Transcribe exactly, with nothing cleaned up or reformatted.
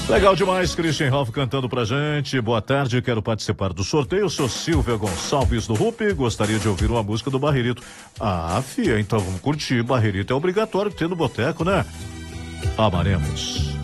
Legal demais, Christian Ralph cantando pra gente. Boa tarde, quero participar do sorteio. Sou Silvia Gonçalves do Rupi. Gostaria de ouvir uma música do Barrerito. Ah, fia, então vamos curtir. Barrerito é obrigatório ter no boteco, né? Amaremos.